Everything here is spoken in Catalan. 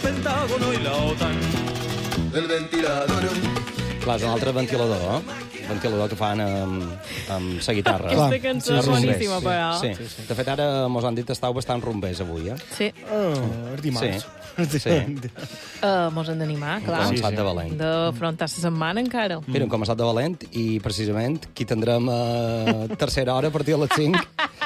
Pentágono y la OTAN. El ventilador. Clar, és un altre ventilador, ventilador que fan amb la guitarra. Aquesta cançó és boníssima, però. Sí. De fet, ara mos han dit que estàu bastant rumbers avui, Sí. És dimarts. Sí. Mos hem d'animar, clar. Començat de valent. D'afrontar la setmana, encara. Mira, hem començat de valent i, precisament, aquí tindrem tercera hora a partir de les 5